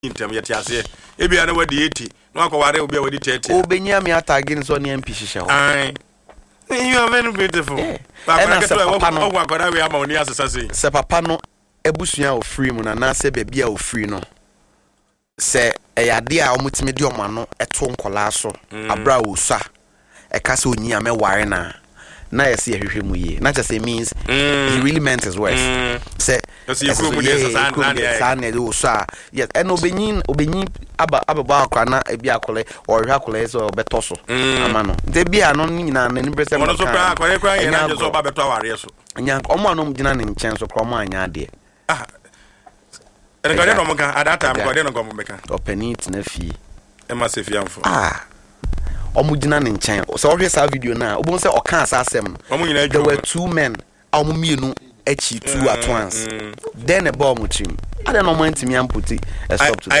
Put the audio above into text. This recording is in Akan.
intem yet ase e bia na wadi 80 na akware obi a wadi 30 obenya me atagin so ne MP hihye ho ai you are very beautiful and se papa no akwara we ama oni asesa se papa no ebusua o free mu na se bebia o free no se eyade a omutime di omano eto nkola so abra osa eka se onyi ame ware na yes ehwehwe mu ye na just means he really meant his words say yes and obenyin ababa akwa na ebi akole or hwa akole so betoso amano de bia no nyina na ni brese mo so kwa akwa ye na so ba beto aware so nya omo no mgina ne nchen so kro mo anya ade ene gade no mo ka adata mo gade no go mo meka openit na fi e ma se fiamfo omugina ne nchen so ohwe sa video na obon se oka asasem there were two men omumienu echi two at once then a bomb chim I don't know when to me amputi stop to